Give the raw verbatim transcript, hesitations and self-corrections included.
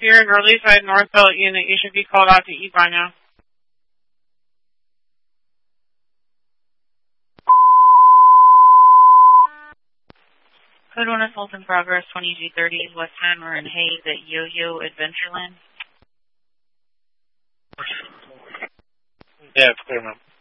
you're in Earlyside, North Belt unit, you should be called out to eat by now. Code one assault in progress, twenty-two thirty, West Hammer and Hayes at Yo-Yo Adventureland. Yeah, it's clear, ma'am.